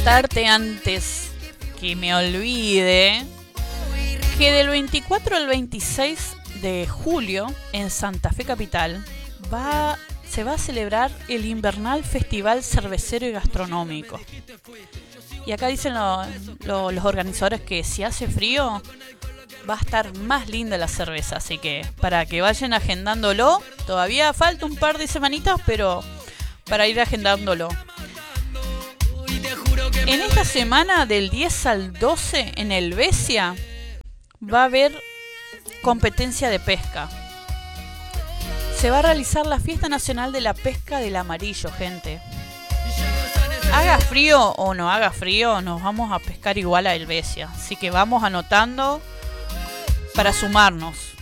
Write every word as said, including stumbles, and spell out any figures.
contarte antes que me olvide que del veinticuatro al veintiséis de julio en Santa Fe Capital va, se va a celebrar el Invernal Festival Cervecero y Gastronómico. Y acá dicen lo, lo, los organizadores que si hace frío va a estar más linda la cerveza, así que para que vayan agendándolo, todavía falta un par de semanitas, pero para ir agendándolo. En esta semana del diez al doce en Helvecia va a haber competencia de pesca. Se va a realizar la Fiesta Nacional de la Pesca del Amarillo, gente. Haga frío o no haga frío, nos vamos a pescar igual a Helvecia. Así que vamos anotando para sumarnos.